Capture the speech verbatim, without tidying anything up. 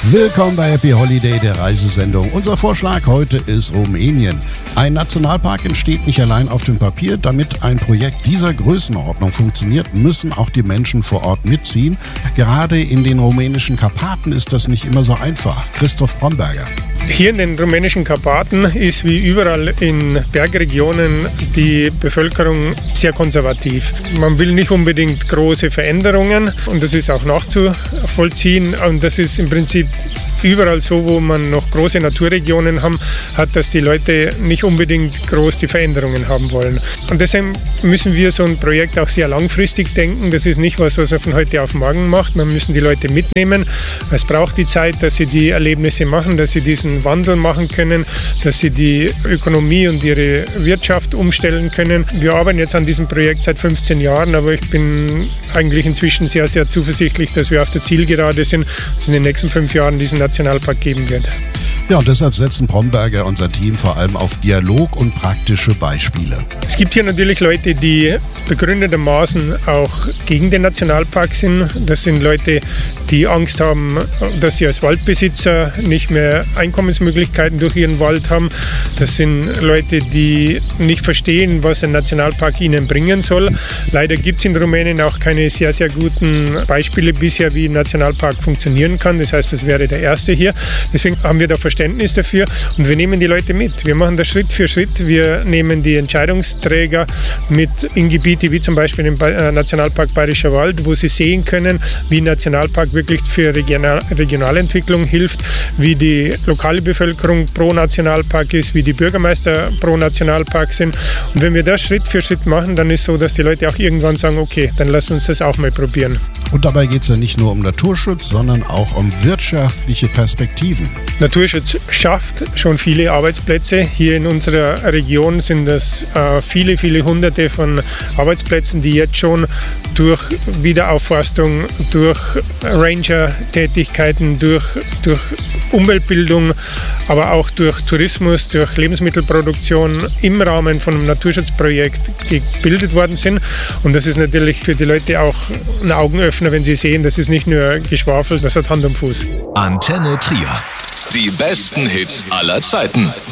Willkommen bei Happy Holiday, der Reisesendung. Unser Vorschlag heute ist Rumänien. Ein Nationalpark entsteht nicht allein auf dem Papier. Damit ein Projekt dieser Größenordnung funktioniert, müssen auch die Menschen vor Ort mitziehen. Gerade in den rumänischen Karpaten ist das nicht immer so einfach. Christoph Bromberger. Hier in den rumänischen Karpaten ist wie überall in Bergregionen die Bevölkerung sehr konservativ. Man will nicht unbedingt große Veränderungen und das ist auch nachzuvollziehen. Und das ist im Prinzip überall so, wo man noch große Naturregionen haben, hat, dass die Leute nicht unbedingt groß die Veränderungen haben wollen. Und deshalb müssen wir so ein Projekt auch sehr langfristig denken. Das ist nicht was, was man von heute auf morgen macht. Man müssen die Leute mitnehmen. Es braucht die Zeit, dass sie die Erlebnisse machen, dass sie diesen Wandel machen können, dass sie die Ökonomie und ihre Wirtschaft umstellen können. Wir arbeiten jetzt an diesem Projekt seit fünfzehn Jahren, aber ich bin eigentlich inzwischen sehr, sehr zuversichtlich, dass wir auf der Zielgerade sind, dass in den nächsten fünf Jahren diesen Nationalpark geben wird. Ja, und deshalb setzen Bromberger unser Team vor allem auf Dialog und praktische Beispiele. Es gibt hier natürlich Leute, die begründetermaßen auch gegen den Nationalpark sind. Das sind Leute, die Angst haben, dass sie als Waldbesitzer nicht mehr Einkommensmöglichkeiten durch ihren Wald haben. Das sind Leute, die nicht verstehen, was ein Nationalpark ihnen bringen soll. Leider gibt es in Rumänien auch keine sehr, sehr guten Beispiele bisher, wie ein Nationalpark funktionieren kann. Das heißt, das wäre der erste hier. Deswegen haben wir da Verständnis dafür und wir nehmen die Leute mit. Wir machen das Schritt für Schritt. Wir nehmen die Entscheidungsträger mit in Gebiete wie zum Beispiel im Nationalpark Bayerischer Wald, wo sie sehen können, wie ein Nationalpark wirklich für Regional- Regionalentwicklung hilft, wie die lokale Bevölkerung pro Nationalpark ist, wie die Bürgermeister pro Nationalpark sind. Und wenn wir das Schritt für Schritt machen, dann ist es so, dass die Leute auch irgendwann sagen, okay, dann lass uns das auch mal probieren. Und dabei geht es ja nicht nur um Naturschutz, sondern auch um wirtschaftliche Perspektiven. Naturschutz schafft schon viele Arbeitsplätze. Hier in unserer Region sind das äh, viele, viele Hunderte von Arbeitsplätzen, die jetzt schon durch Wiederaufforstung, durch Ranger-Tätigkeiten, durch, durch Umweltbildung, aber auch durch Tourismus, durch Lebensmittelproduktion im Rahmen von einem Naturschutzprojekt gebildet worden sind. Und das ist natürlich für die Leute auch ein Augenöffner, wenn sie sehen, das ist nicht nur Geschwafel, das hat Hand und Fuß. Antenne Trier. Die besten Hits aller Zeiten.